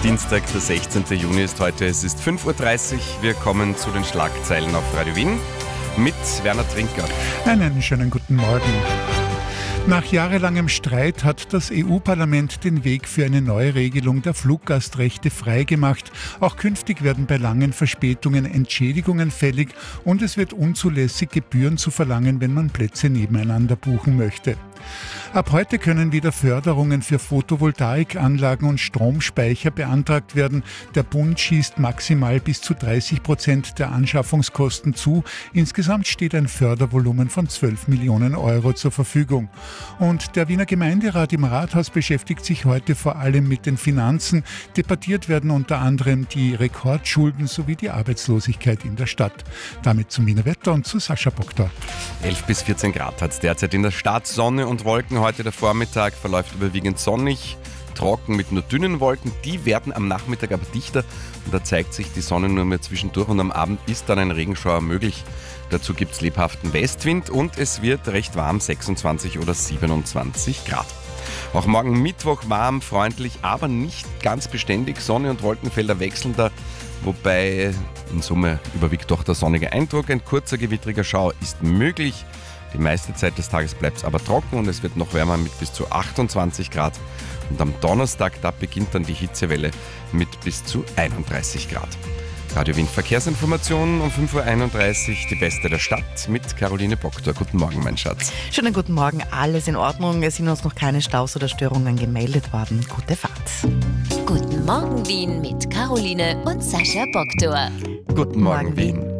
Dienstag, der 16. Juni ist heute. Es ist 5.30 Uhr. Wir kommen zu den Schlagzeilen auf Radio Wien mit Werner Trinker. Einen schönen guten Morgen. Nach jahrelangem Streit hat das EU-Parlament den Weg für eine Neuregelung der Fluggastrechte freigemacht. Auch künftig werden bei langen Verspätungen Entschädigungen fällig und es wird unzulässig Gebühren zu verlangen, wenn man Plätze nebeneinander buchen möchte. Ab heute können wieder Förderungen für Photovoltaikanlagen und Stromspeicher beantragt werden. Der Bund schießt maximal bis zu 30% der Anschaffungskosten zu. Insgesamt steht ein Fördervolumen von 12 Millionen Euro zur Verfügung. Und der Wiener Gemeinderat im Rathaus beschäftigt sich heute vor allem mit den Finanzen. Debattiert werden unter anderem die Rekordschulden sowie die Arbeitslosigkeit in der Stadt. Damit zum Wiener Wetter und zu Sascha Boktor. 11 bis 14 Grad hat es derzeit in der Stadt. Sonne und Wolken. Heute der Vormittag verläuft überwiegend sonnig, trocken mit nur dünnen Wolken. Die werden am Nachmittag aber dichter und da zeigt sich die Sonne nur mehr zwischendurch und am Abend ist dann ein Regenschauer möglich. Dazu gibt es lebhaften Westwind und es wird recht warm, 26 oder 27 Grad. Auch morgen Mittwoch warm, freundlich, aber nicht ganz beständig. Sonne und Wolkenfelder wechseln da, wobei in Summe überwiegt doch der sonnige Eindruck. Ein kurzer gewittriger Schauer ist möglich. Die meiste Zeit des Tages bleibt es aber trocken und es wird noch wärmer mit bis zu 28 Grad. Und am Donnerstag, da beginnt dann die Hitzewelle mit bis zu 31 Grad. Radio Wien Verkehrsinformationen um 5.31 Uhr, die beste der Stadt mit Caroline Boktor. Guten Morgen, mein Schatz. Schönen guten Morgen, alles in Ordnung. Es sind uns noch keine Staus oder Störungen gemeldet worden. Gute Fahrt. Guten Morgen Wien mit Caroline und Sascha Boktor. Guten Morgen, Wien.